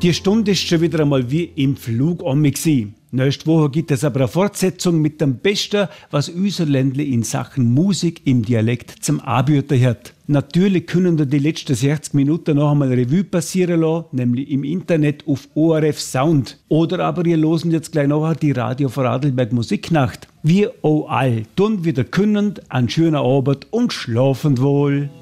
Die Stunde ist schon wieder einmal wie im Flug um mich gewesen. Nächste Woche gibt es aber eine Fortsetzung mit dem Besten, was unser Ländle in Sachen Musik im Dialekt zum Anbieten hat. Natürlich können wir die letzten 60 Minuten noch einmal Revue passieren lassen, nämlich im Internet auf ORF Sound. Oder aber ihr losen jetzt gleich nachher die Radio Vorarlberg Musiknacht. Wir auch all tun wieder können, einen schönen Abend und schlafen wohl.